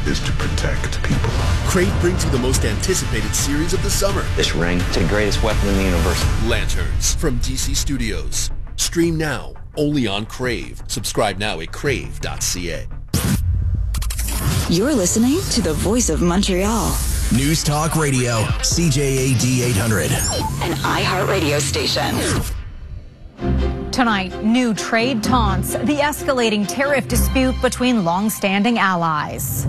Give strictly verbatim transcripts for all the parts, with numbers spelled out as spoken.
is to protect people. Crave brings you the most anticipated series of the summer. This ring is the greatest weapon in the universe. Lanterns from D C Studios. Stream now, only on Crave. Subscribe now at crave dot c a. You're listening to the Voice of Montreal. News Talk Radio, C J A D eight hundred. An iHeartRadio station. Tonight, new trade taunts, the escalating tariff dispute between long-standing allies.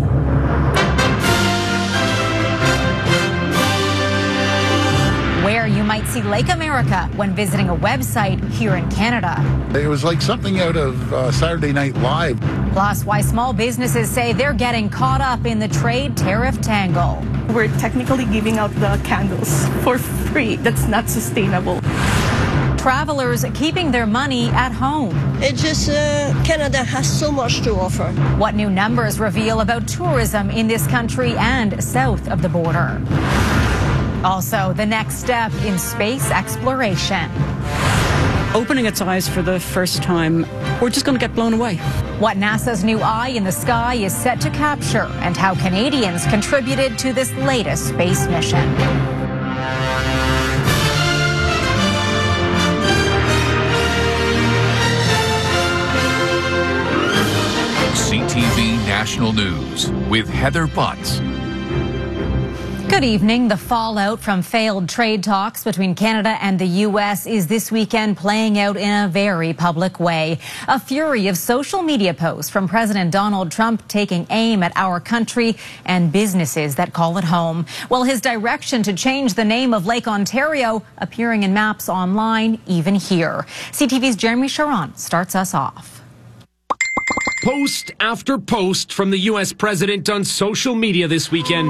Where you might see Lake America when visiting a website here in Canada. It was like something out of uh, Saturday Night Live. Plus, why small businesses say they're getting caught up in the trade tariff tangle. We're technically giving out the candles for free. That's not sustainable. Travelers keeping their money at home. It just, uh, Canada has so much to offer. What new numbers reveal about tourism in this country and south of the border. Also, the next step in space exploration. Opening its eyes for the first time, we're just going to get blown away. What NASA's new eye in the sky is set to capture and how Canadians contributed to this latest space mission. C T V National News with Heather Butts. Good evening. The fallout from failed trade talks between Canada and the U S is this weekend playing out in a very public way. A fury of social media posts from President Donald Trump taking aim at our country and businesses that call it home. Well, his direction to change the name of Lake Ontario appearing in maps online, even here. C T V's Jeremy Sharon starts us off. Post after post from the U S president on social media this weekend.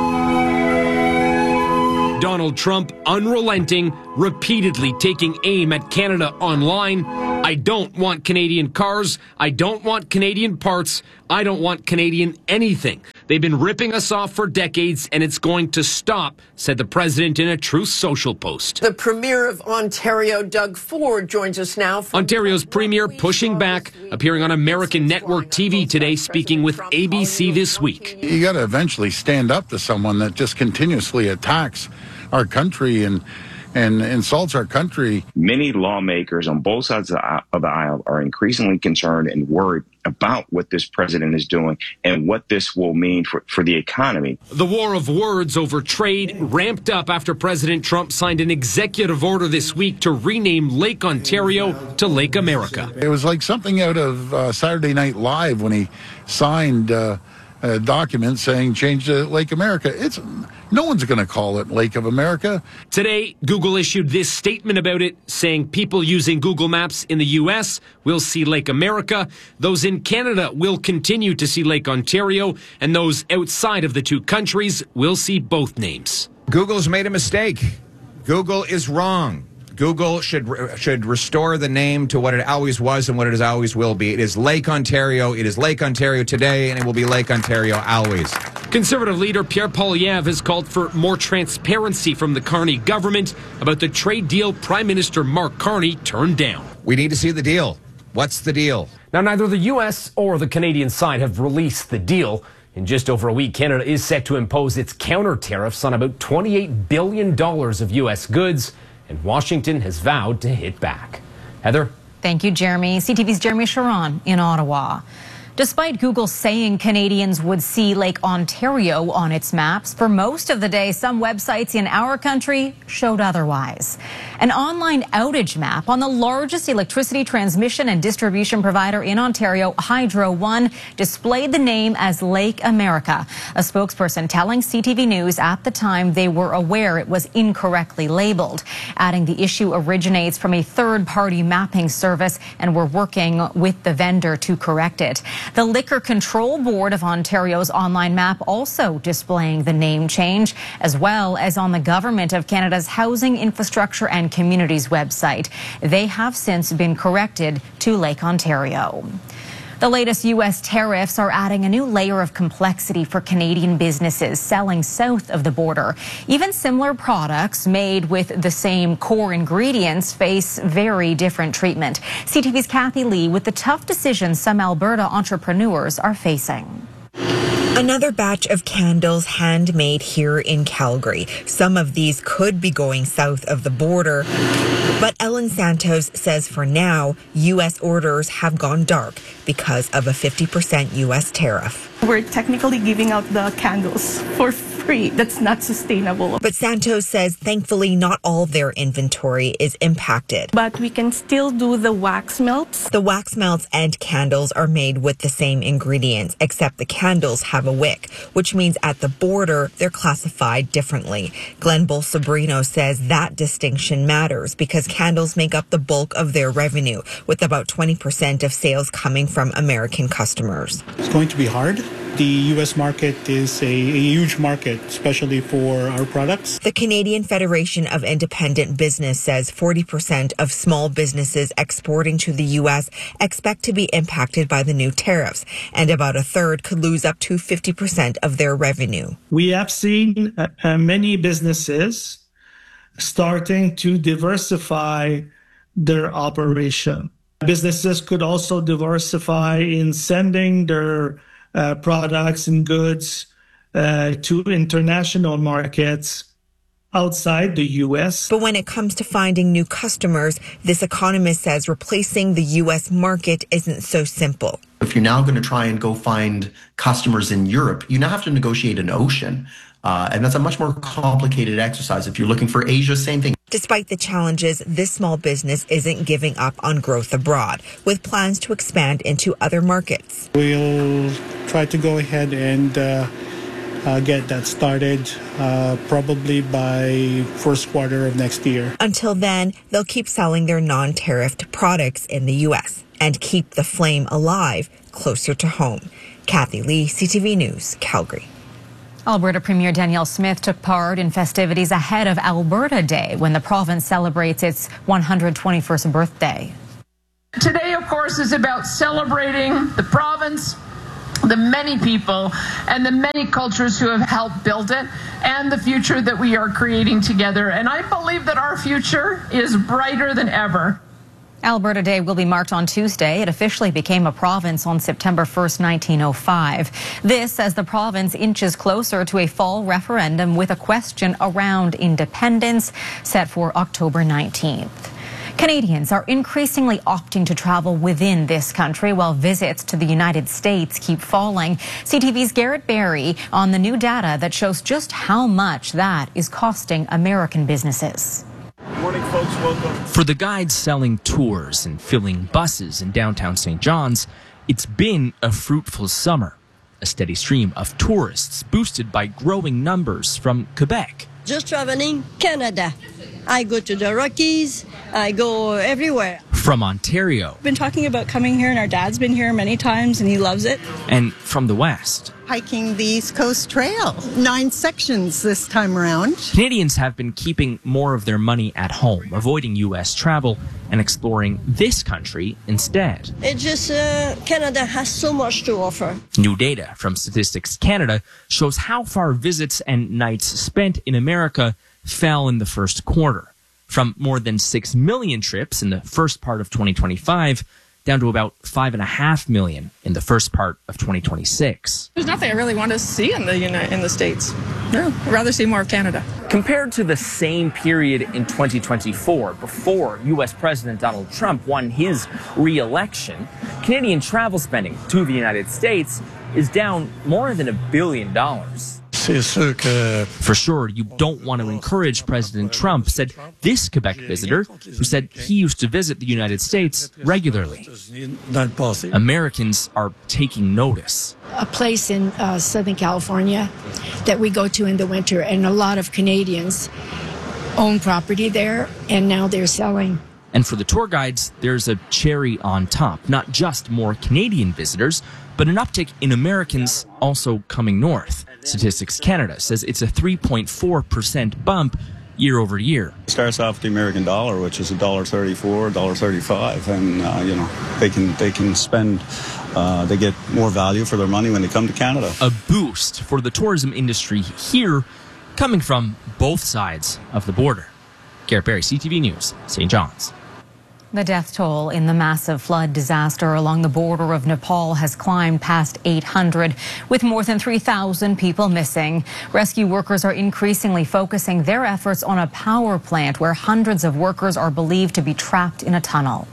Donald Trump unrelenting, repeatedly taking aim at Canada online. I don't want Canadian cars. I don't want Canadian parts. I don't want Canadian anything. They've been ripping us off for decades, and it's going to stop, said the president in a Truth Social post. The Premier of Ontario, Doug Ford, joins us now. Ontario's Premier pushing back, appearing on American Network T V today, speaking with A B C This Week. You got to eventually stand up to someone that just continuously attacks our country and and insults our country. Many lawmakers on both sides of the aisle are increasingly concerned and worried about what this president is doing and what this will mean for, for the economy. The war of words over trade ramped up after President Trump signed an executive order this week to rename Lake Ontario to Lake America. It was like something out of uh, Saturday Night Live when he signed uh, a document saying change to Lake America. It's no one's going to call it Lake of America. Today, Google issued this statement about it, saying people using Google Maps in the U S will see Lake America, those in Canada will continue to see Lake Ontario, and those outside of the two countries will see both names. Google's made a mistake. Google is wrong. Google should should restore the name to what it always was and what it always will be. It is Lake Ontario. It is Lake Ontario today, and it will be Lake Ontario always. Conservative leader Pierre Poilievre has called for more transparency from the Carney government about the trade deal Prime Minister Mark Carney turned down. We need to see the deal. What's the deal? Now, neither the U S or the Canadian side have released the deal. In just over a week, Canada is set to impose its counter tariffs on about twenty-eight billion dollars of U S goods, and Washington has vowed to hit back. Heather? Thank you, Jeremy. C T V's Jeremy Sharon in Ottawa. Despite Google saying Canadians would see Lake Ontario on its maps, for most of the day, some websites in our country showed otherwise. An online outage map on the largest electricity transmission and distribution provider in Ontario, Hydro One, displayed the name as Lake America. A spokesperson telling C T V News at the time they were aware it was incorrectly labeled, adding the issue originates from a third-party mapping service and we're working with the vendor to correct it. The Liquor Control Board of Ontario's online map also displaying the name change, as well as on the Government of Canada's Housing, Infrastructure and Communities website. They have since been corrected to Lake Ontario. The latest U S tariffs are adding a new layer of complexity for Canadian businesses selling south of the border. Even similar products made with the same core ingredients face very different treatment. C T V's Kathy Lee with the tough decisions some Alberta entrepreneurs are facing. Another batch of candles handmade here in Calgary. Some of these could be going south of the border, but Ellen Santos says for now, U S orders have gone dark because of a fifty percent U S tariff. We're technically giving out the candles for free. That's not sustainable. But Santos says thankfully not all of their inventory is impacted. But we can still do the wax melts. The wax melts and candles are made with the same ingredients, except the candles have a wick, which means at the border they're classified differently. Glenn Bolsobrino says that distinction matters because candles make up the bulk of their revenue, with about twenty percent of sales coming from American customers. It's going to be hard. The U S market is a, a huge market, especially for our products. The Canadian Federation of Independent Business says forty percent of small businesses exporting to the U S expect to be impacted by the new tariffs, and about a third could lose up to fifty percent of their revenue. We have seen uh, many businesses starting to diversify their operation. Businesses could also diversify in sending their Uh, products and goods uh, to international markets outside the U S. But when it comes to finding new customers, this economist says replacing the U S market isn't so simple. If you're now going to try and go find customers in Europe, you now have to negotiate an ocean. Uh, and that's a much more complicated exercise. If you're looking for Asia, same thing. Despite the challenges, this small business isn't giving up on growth abroad, with plans to expand into other markets. We'll try to go ahead and uh, uh, get that started uh, probably by first quarter of next year. Until then, they'll keep selling their non-tariffed products in the U S and keep the flame alive closer to home. Kathy Lee, C T V News, Calgary. Alberta Premier Danielle Smith took part in festivities ahead of Alberta Day when the province celebrates its one hundred twenty-first birthday. Today, of course, is about celebrating the province, the many people, and the many cultures who have helped build it, and the future that we are creating together. And I believe that our future is brighter than ever. Alberta Day will be marked on Tuesday. It officially became a province on September first, nineteen oh five. This as the province inches closer to a fall referendum with a question around independence set for October nineteenth. Canadians are increasingly opting to travel within this country while visits to the United States keep falling. C T V's Garrett Berry on the new data that shows just how much that is costing American businesses. Morning, folks. Welcome. For the guides selling tours and filling buses in downtown Saint John's, it's been a fruitful summer. A steady stream of tourists boosted by growing numbers from Quebec. Just traveling Canada. I go to the Rockies. I go everywhere. From Ontario. We've been talking about coming here, and our dad's been here many times, and he loves it. And from the West. Hiking the East Coast Trail. Nine sections this time around. Canadians have been keeping more of their money at home, avoiding U S travel and exploring this country instead. It's just uh, Canada has so much to offer. New data from Statistics Canada shows how far visits and nights spent in America fell in the first quarter. From more than six million trips in the first part of twenty twenty-five down to about five and a half million in the first part of twenty twenty-six. There's nothing I really want to see in the in the States. No, I'd rather see more of Canada. Compared to the same period in twenty twenty-four, before U S President Donald Trump won his re-election, Canadian travel spending to the United States is down more than a billion dollars. For sure, you don't want to encourage President Trump, said this Quebec visitor, who said he used to visit the United States regularly. Americans are taking notice. A place in uh, Southern California that we go to in the winter, and a lot of Canadians own property there, and now they're selling. And for the tour guides, there's a cherry on top. Not just more Canadian visitors, but an uptick in Americans also coming north. Statistics Canada says it's a three point four percent bump year over year. It starts off with the American dollar, which is one dollar thirty-four, one dollar thirty-five, and uh, you know they can they can spend, uh, they get more value for their money when they come to Canada. A boost for the tourism industry here, coming from both sides of the border. Garrett Berry, C T V News, Saint John's. The death toll in the massive flood disaster along the border of Nepal has climbed past eight hundred, with more than three thousand people missing. Rescue workers are increasingly focusing their efforts on a power plant where hundreds of workers are believed to be trapped in a tunnel.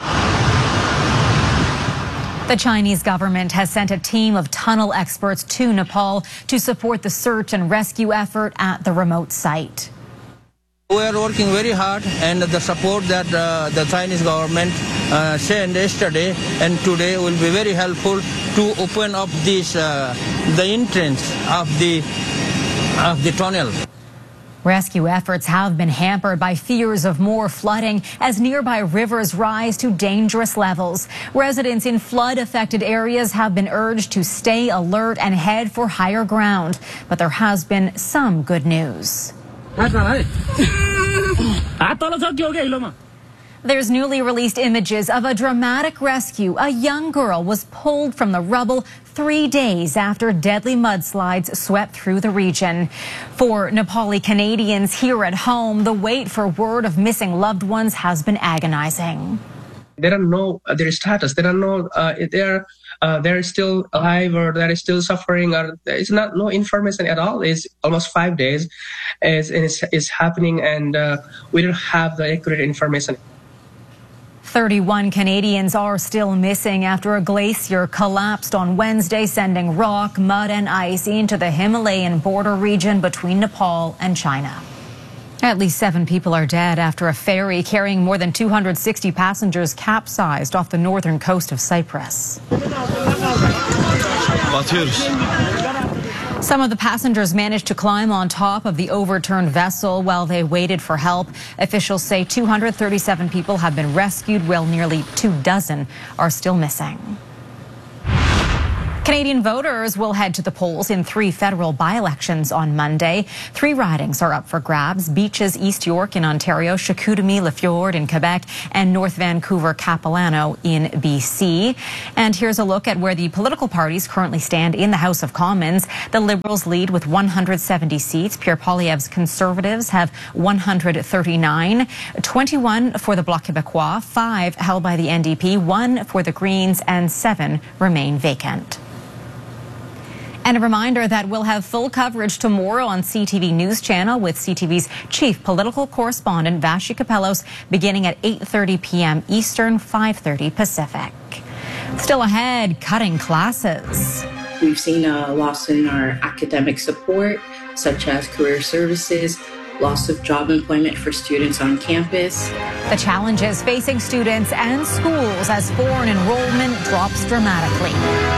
The Chinese government has sent a team of tunnel experts to Nepal to support the search and rescue effort at the remote site. We are working very hard, and the support that uh, the Chinese government uh, sent yesterday and today will be very helpful to open up this uh, the entrance of the of the tunnel. Rescue efforts have been hampered by fears of more flooding as nearby rivers rise to dangerous levels. Residents in flood-affected areas have been urged to stay alert and head for higher ground. But there has been some good news. There's newly released images of a dramatic rescue. A young girl was pulled from the rubble three days after deadly mudslides swept through the region. For Nepali Canadians here at home, the wait for word of missing loved ones has been agonizing. They don't know their status. They don't know uh, if they're uh, they're still alive or they're still suffering. Or it's not no information at all. It's almost five days, it's, it's, it's happening, and uh, we don't have the accurate information. thirty-one Canadians are still missing after a glacier collapsed on Wednesday, sending rock, mud, and ice into the Himalayan border region between Nepal and China. At least seven people are dead after a ferry carrying more than two hundred sixty passengers capsized off the northern coast of Cyprus. Some of the passengers managed to climb on top of the overturned vessel while they waited for help. Officials say two hundred thirty-seven people have been rescued, while nearly two dozen are still missing. Canadian voters will head to the polls in three federal by-elections on Monday. Three ridings are up for grabs: Beaches, East York in Ontario, Chicoutimi, Lefjord in Quebec, and North Vancouver, Capilano in B C. And here's a look at where the political parties currently stand in the House of Commons. The Liberals lead with one hundred seventy seats. Pierre Poilievre's Conservatives have one hundred thirty-nine, twenty-one for the Bloc Québécois, five held by the N D P, one for the Greens, and seven remain vacant. And a reminder that we'll have full coverage tomorrow on C T V News Channel with C T V's chief political correspondent Vassy Kapelos, beginning at eight thirty p m Eastern, five thirty Pacific. Still ahead, cutting classes. We've seen a loss in our academic support, such as career services, loss of job employment for students on campus. The challenges facing students and schools as foreign enrollment drops dramatically.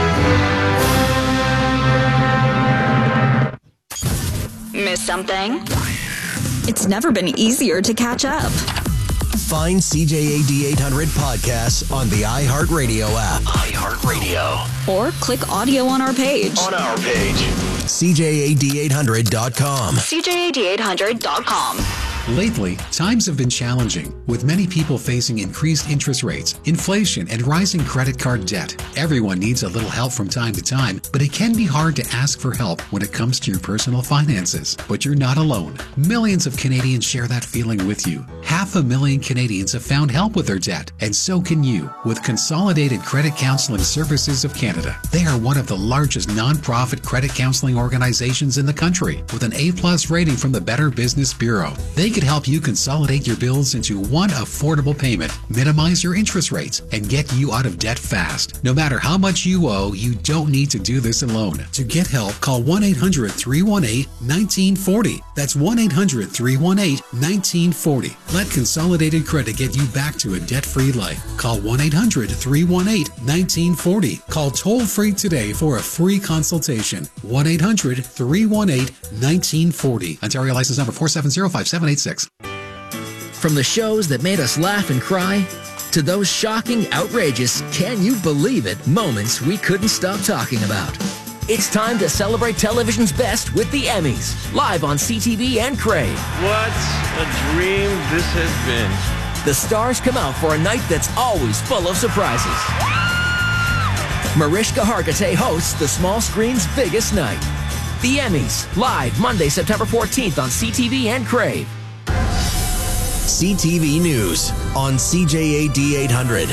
Miss something? It's never been easier to catch up. Find C J A D eight hundred podcasts on the iHeartRadio app. iHeartRadio. Or click audio on our page. On our page. C J A D eight hundred dot com. C J A D eight hundred dot com. Lately, times have been challenging, with many people facing increased interest rates, inflation, and rising credit card debt. Everyone needs a little help from time to time, but it can be hard to ask for help when it comes to your personal finances. But you're not alone. Millions of Canadians share that feeling with you. Half a million Canadians have found help with their debt, and so can you, with Consolidated Credit Counseling Services of Canada. They are one of the largest nonprofit credit counseling organizations in the country, with an A plus rating from the Better Business Bureau. They could help you consolidate your bills into one affordable payment, minimize your interest rates, and get you out of debt fast. No matter how much you owe, you don't need to do this alone. To get help, call one eight hundred, three one eight, one nine four zero. That's one eight hundred, three one eight, one nine four zero. Let Consolidated Credit get you back to a debt-free life. Call one eight hundred, three one eight, one nine four zero. Call toll-free today for a free consultation. one eight hundred, three one eight, one nine four zero. Ontario license number four seven zero, five seven eight six. From the shows that made us laugh and cry, to those shocking, outrageous, can you believe it moments we couldn't stop talking about. It's time to celebrate television's best with the Emmys, live on C T V and Crave. What a dream this has been. The stars come out for a night that's always full of surprises. Mariska Hargitay hosts the small screen's biggest night. The Emmys, live Monday, September fourteenth on C T V and Crave. C T V News on C J A D eight hundred.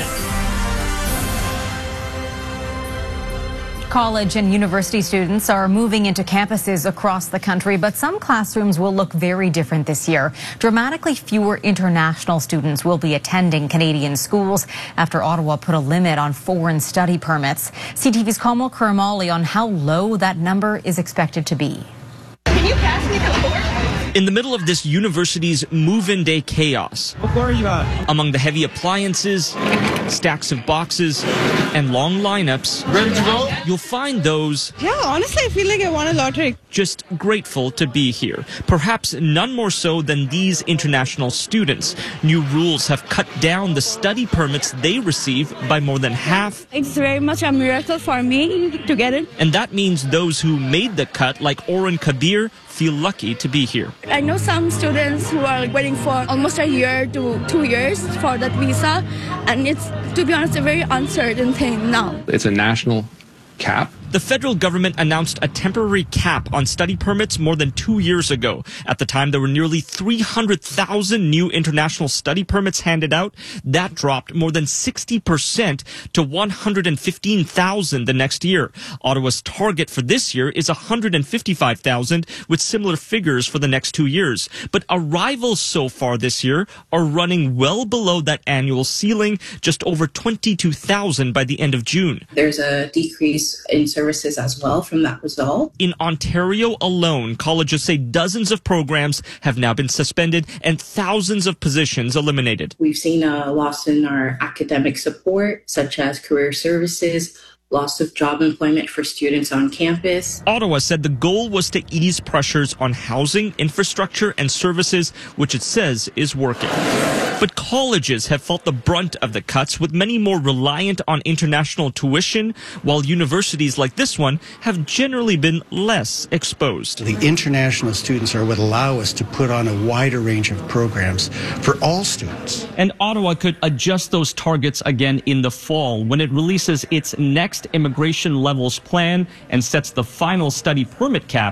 College and university students are moving into campuses across the country, but some classrooms will look very different this year. Dramatically fewer international students will be attending Canadian schools after Ottawa put a limit on foreign study permits. C T V's Komal Kuramali on how low that number is expected to be. Can you pass me the board? In the middle of this university's move-in day chaos, What floor are you on? among the heavy appliances, stacks of boxes, and long lineups, Ready to go? you'll find those Yeah, honestly, I feel like I won a lottery. just grateful to be here. Perhaps none more so than these international students. New rules have cut down the study permits they receive by more than half. It's very much a miracle for me to get it. And that means those who made the cut, like Oren Kabir, feel lucky to be here. I know some students who are waiting for almost a year to two years for that visa, and it's, to be honest, a very uncertain thing now. It's a national cap. The federal government announced a temporary cap on study permits more than two years ago. At the time, there were nearly three hundred thousand new international study permits handed out. That dropped more than sixty percent to one hundred fifteen thousand the next year. Ottawa's target for this year is one hundred fifty-five thousand, with similar figures for the next two years. But arrivals so far this year are running well below that annual ceiling, just over twenty-two thousand by the end of June. There's a decrease in services as well from that result. In Ontario alone, colleges say dozens of programs have now been suspended and thousands of positions eliminated. We've seen a loss in our academic support, such as career services, loss of job employment for students on campus. Ottawa said the goal was to ease pressures on housing, infrastructure, and services, which it says is working. But colleges have felt the brunt of the cuts, with many more reliant on international tuition, while universities like this one have generally been less exposed. The international students are what allow us to put on a wider range of programs for all students. And Ottawa could adjust those targets again in the fall when it releases its next immigration levels plan and sets the final study permit cap